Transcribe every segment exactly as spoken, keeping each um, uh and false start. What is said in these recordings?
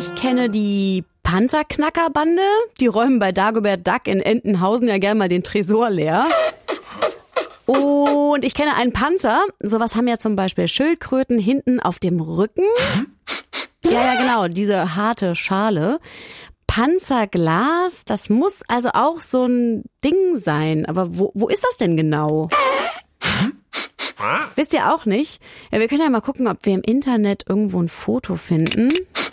Ich kenne die Panzerknackerbande. Die räumen bei Dagobert Duck in Entenhausen ja gern mal den Tresor leer. Und ich kenne einen Panzer. Sowas haben ja zum Beispiel Schildkröten hinten auf dem Rücken. Ja, ja, genau, diese harte Schale. Panzerglas, das muss also auch so ein Ding sein. Aber wo, wo ist das denn genau? Wisst ihr auch nicht? Ja, wir können ja mal gucken, ob wir im Internet irgendwo ein Foto finden.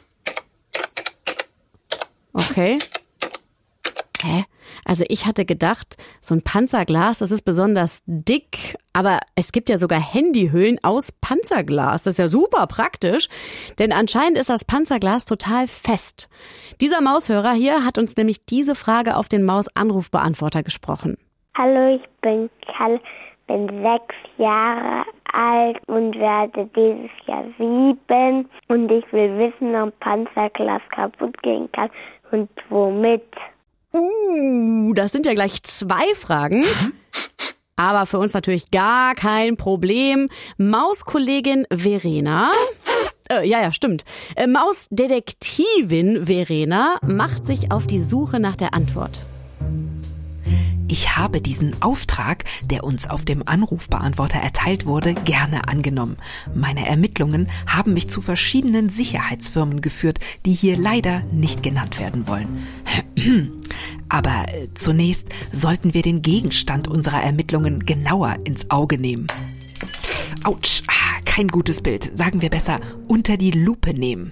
Okay. Hä? Also ich hatte gedacht, so ein Panzerglas, das ist besonders dick, aber es gibt ja sogar Handyhüllen aus Panzerglas. Das ist ja super praktisch, denn anscheinend ist das Panzerglas total fest. Dieser Maushörer hier hat uns nämlich diese Frage auf den Maus-Anrufbeantworter gesprochen. Hallo, ich bin Kalle, bin sechs Jahre alt und werde dieses Jahr sieben. Und ich will wissen, ob Panzerglas kaputt gehen kann und womit. Uh, das sind ja gleich zwei Fragen. Aber für uns natürlich gar kein Problem. Mauskollegin Verena, äh, ja, ja, stimmt. Äh, Mausdetektivin Verena macht sich auf die Suche nach der Antwort. Ich habe diesen Auftrag, der uns auf dem Anrufbeantworter erteilt wurde, gerne angenommen. Meine Ermittlungen haben mich zu verschiedenen Sicherheitsfirmen geführt, die hier leider nicht genannt werden wollen. Aber zunächst sollten wir den Gegenstand unserer Ermittlungen genauer ins Auge nehmen. Autsch, kein gutes Bild. Sagen wir besser, unter die Lupe nehmen.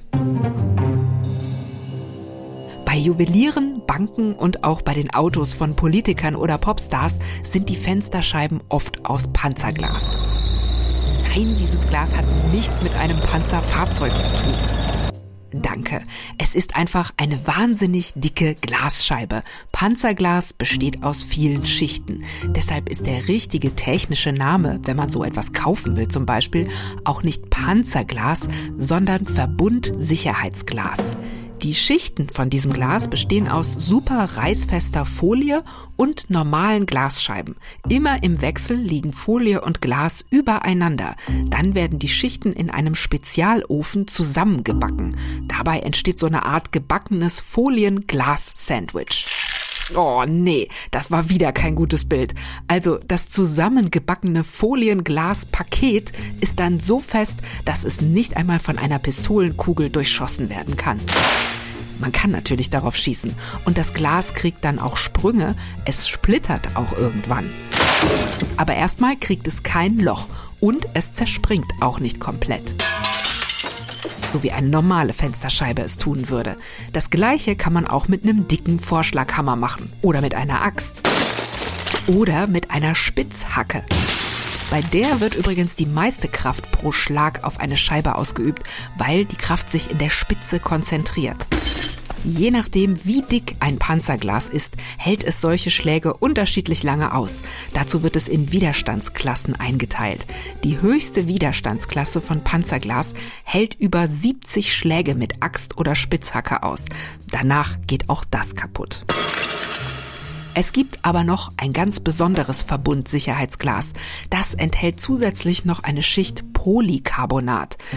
Bei Juwelieren, Banken und auch bei den Autos von Politikern oder Popstars sind die Fensterscheiben oft aus Panzerglas. Nein, dieses Glas hat nichts mit einem Panzerfahrzeug zu tun. Danke. Es ist einfach eine wahnsinnig dicke Glasscheibe. Panzerglas besteht aus vielen Schichten. Deshalb ist der richtige technische Name, wenn man so etwas kaufen will zum Beispiel, auch nicht Panzerglas, sondern Verbundsicherheitsglas. Die Schichten von diesem Glas bestehen aus super reißfester Folie und normalen Glasscheiben. Immer im Wechsel liegen Folie und Glas übereinander. Dann werden die Schichten in einem Spezialofen zusammengebacken. Dabei entsteht so eine Art gebackenes Folien-Glas-Sandwich. Oh nee, das war wieder kein gutes Bild. Also das zusammengebackene Folienglas-Paket ist dann so fest, dass es nicht einmal von einer Pistolenkugel durchschossen werden kann. Man kann natürlich darauf schießen und das Glas kriegt dann auch Sprünge, es splittert auch irgendwann. Aber erstmal kriegt es kein Loch und es zerspringt auch nicht komplett. So wie eine normale Fensterscheibe es tun würde. Das Gleiche kann man auch mit einem dicken Vorschlaghammer machen oder mit einer Axt oder mit einer Spitzhacke. Bei der wird übrigens die meiste Kraft pro Schlag auf eine Scheibe ausgeübt, weil die Kraft sich in der Spitze konzentriert. Je nachdem, wie dick ein Panzerglas ist, hält es solche Schläge unterschiedlich lange aus. Dazu wird es in Widerstandsklassen eingeteilt. Die höchste Widerstandsklasse von Panzerglas hält über siebzig Schläge mit Axt oder Spitzhacke aus. Danach geht auch das kaputt. Es gibt aber noch ein ganz besonderes Verbundsicherheitsglas. Das enthält zusätzlich noch eine Schicht Polycarbonat.